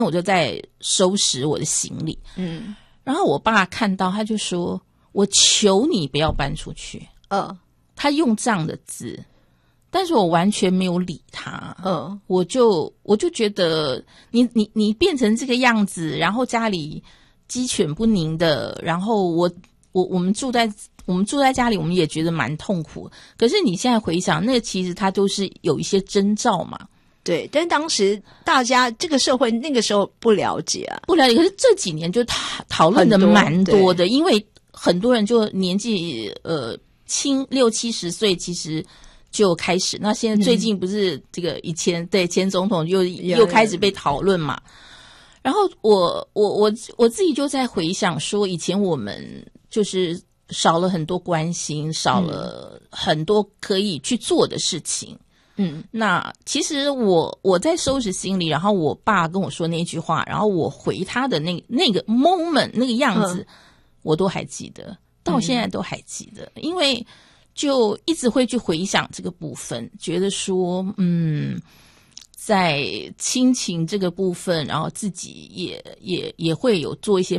我就在收拾我的行李，然后我爸看到他就说，我求你不要搬出去，他用这样的字，但是我完全没有理他，我就觉得你变成这个样子，然后家里鸡犬不宁的，然后我们住在家里，我们也觉得蛮痛苦。可是你现在回想，那个其实它都是有一些征兆嘛。 对，但当时大家这个社会那个时候不了解啊， 不了解。可是这几年就讨论的蛮多的，因为很多人就年纪轻60-70岁，其实就开始。那现在最近不是这个前总统又开始被讨论嘛。然后我自己就在回想说，以前我们就是少了很多关心，少了很多可以去做的事情。那其实我在收拾行李，然后我爸跟我说那句话，然后我回他的那个 moment 那个样子，我都还记得，到现在都还记得，因为就一直会去回想这个部分，觉得说在亲情这个部分，然后自己也会有做一些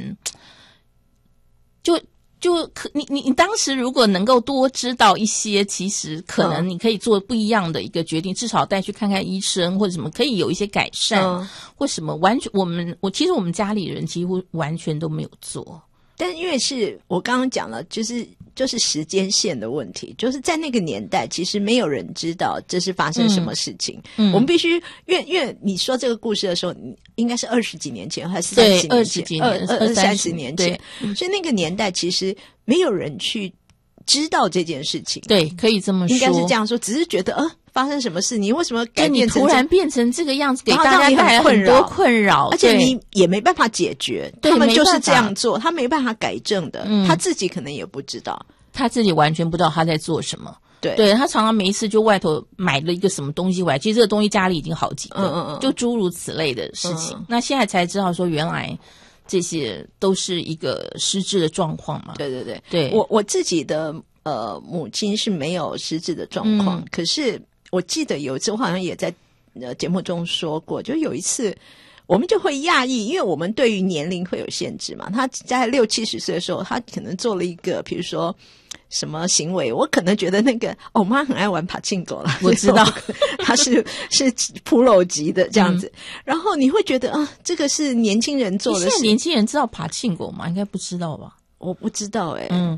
你当时如果能够多知道一些，其实可能你可以做不一样的一个决定，至少带去看看医生或者什么，可以有一些改善，或什么完全其实我们家里人几乎完全都没有做。 但因为是我刚刚讲了，就是时间线的问题，就是在那个年代其实没有人知道这是发生什么事情。我们必须因为你说这个故事的时候应该是20几年前还是30几年前，20-30年前，所以那个年代其实没有人去知道这件事情。 对，可以这么说， 应该是这样说，只是觉得发生什么事，你为什么改变成你突然变成这个样子，给大家带来很多困扰， 而且你也没办法解决，他们就是这样做，他没办法改正的，他自己可能也不知道， 他自己完全不知道他在做什么。对，他常常每一次就外头买了一个什么东西回来，其实这个东西家里已经好几个，就诸如此类的事情。那现在才知道说，原来这些都是一个失智的状况嘛。 对，我自己的母亲是没有失智的状况，可是我记得有一次我好像也在节目中说过，就有一次我们就会讶异，因为我们对于年龄会有限制嘛，他在60-70岁的时候，他可能做了一个比如说什么行为，我可能觉得那个我妈很爱玩爬进狗了， 我知道她是 pro 级的这样子，然后你会觉得这个是年轻人做的事。 现在年轻人知道爬进狗吗？应该不知道吧？ 我不知道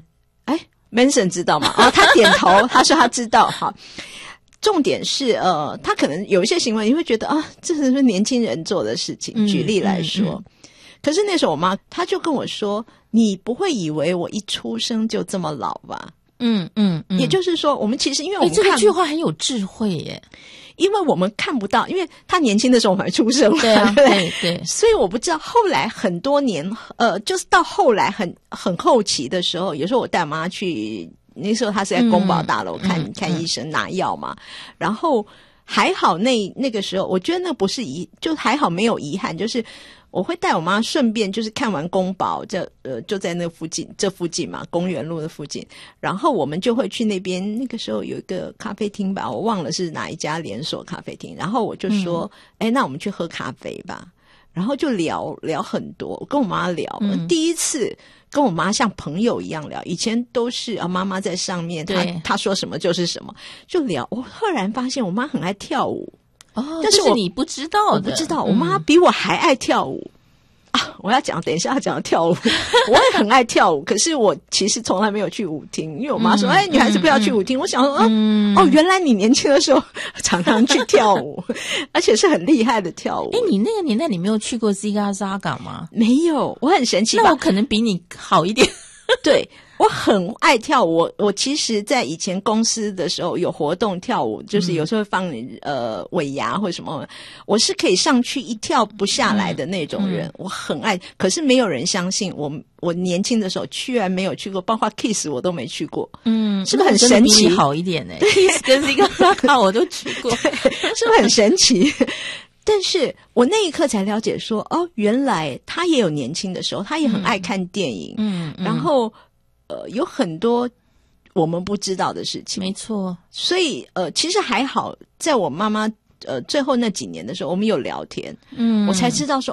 Manson 知道吗？他点头，他说他知道。好，重点是他可能有一些行为，你会觉得这是年轻人做的事情。举例来说，可是那时候我妈她就跟我说：“你不会以为我一出生就这么老吧？”也就是说，我们其实因为我们这个句话很有智慧耶。 因为我们看不到，因为他年轻的时候我们还出生嘛， 对， 所以我不知道后来很多年，就是到后来很后期的时候，有时候我带妈去，那时候他是在公保大楼看医生拿药嘛，然后还好那个时候，我觉得那不是就还好没有遗憾，就是我会带我妈顺便就是看完公保，就在那附近嘛，公园路的附近，然后我们就会去那边，那个时候有一个咖啡厅吧，我忘了是哪一家连锁咖啡厅，然后我就说那我们去喝咖啡吧，然后就聊很多，我跟我妈聊，第一次跟我妈像朋友一样聊，以前都是妈妈在上面，她说什么就是什么，就聊。我赫然发现我妈很爱跳舞。 但是你不知道的， 我不知道，我妈比我还爱跳舞我等一下要讲跳舞我也很爱跳舞，可是我其实从来没有去舞厅，因为我妈说女孩子不要去舞厅，我想说原来你年轻的时候常常去跳舞而且是很厉害的跳舞。 你那个年代你没有去过 Ziga Zaga 吗？ 没有，我很神奇吧。 那我可能比你好一点对，我很爱跳舞，我其实在以前公司的时候有活动跳舞，就是有时候会放尾牙或什么，我是可以上去一跳不下来的那种人，我很爱。可是没有人相信我年轻的时候居然没有去过，包括 Kiss 我都没去过。是不是很神奇？ 比你好一点Kiss 跟这个我都去过是不是很神奇但是我那一刻才了解说原来他也有年轻的时候，他也很爱看电影，然后有很多我们不知道的事情。 没错。 所以其实还好，在我妈妈最后那几年的时候，我们有聊天，我才知道说